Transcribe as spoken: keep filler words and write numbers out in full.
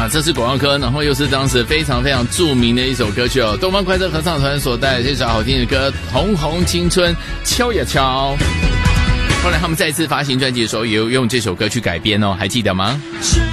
哇，这是广告歌，然后又是当时非常非常著名的一首歌曲哦，东方快车合唱团所带来这首好听的歌《红红青春敲呀敲》。后来他们再次发行专辑的时候，也有用这首歌去改编哦，还记得吗？